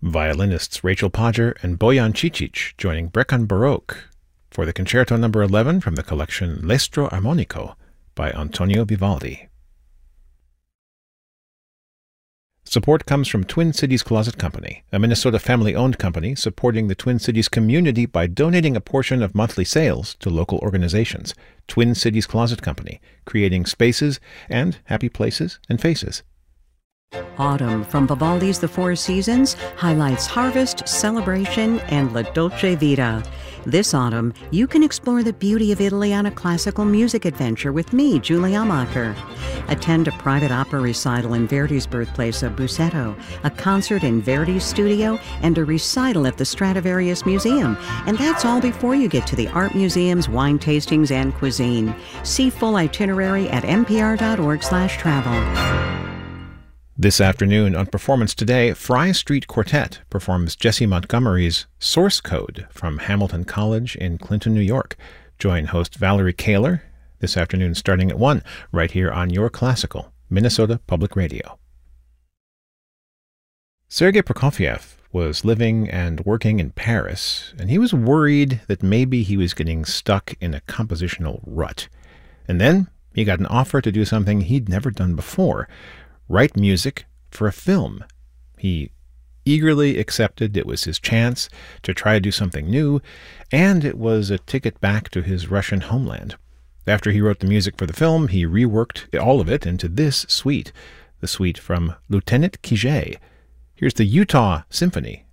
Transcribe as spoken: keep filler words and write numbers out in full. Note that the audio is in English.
Violinists Rachel Podger and Bojan Cicic joining Brecon Baroque for the Concerto number eleven from the collection L'Estro Armonico by Antonio Vivaldi. Support comes from Twin Cities Closet Company, a Minnesota family-owned company supporting the Twin Cities community by donating a portion of monthly sales to local organizations. Twin Cities Closet Company, creating spaces and happy places and faces. Autumn from Vivaldi's The Four Seasons highlights harvest, celebration, and La Dolce Vita. This autumn, you can explore the beauty of Italy on a classical music adventure with me, Julie Amacher. Attend a private opera recital in Verdi's birthplace of Busseto, a concert in Verdi's studio, and a recital at the Stradivarius Museum. And that's all before you get to the art museums, wine tastings, and cuisine. See full itinerary at npr.org slash travel. This afternoon on Performance Today, Fry Street Quartet performs Jesse Montgomery's Source Code from Hamilton College in Clinton, New York. Join host Valerie Kaler this afternoon starting at one, right here on Your Classical, Minnesota Public Radio. Sergei Prokofiev was living and working in Paris, and he was worried that maybe he was getting stuck in a compositional rut. And then he got an offer to do something he'd never done before, write music for a film. He eagerly accepted it was his chance to try to do something new, and it was a ticket back to his Russian homeland. After he wrote the music for the film, he reworked all of it into this suite, the suite from Lieutenant Kijé. Here's the Utah Symphony